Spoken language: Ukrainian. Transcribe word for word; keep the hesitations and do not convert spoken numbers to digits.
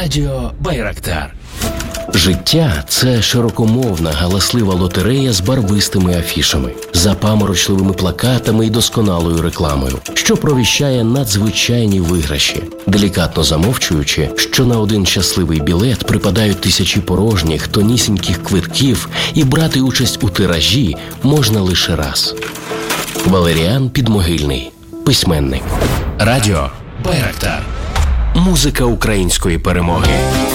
Радіо Байрактар. Життя – це широкомовна, галаслива лотерея з барвистими афішами, запаморочливими плакатами і досконалою рекламою, що провіщає надзвичайні виграші, делікатно замовчуючи, що на один щасливий білет припадають тисячі порожніх, тонісіньких квитків, і брати участь у тиражі можна лише раз. Валеріан Підмогильний, письменник. Радіо Байрактар. Музика української перемоги.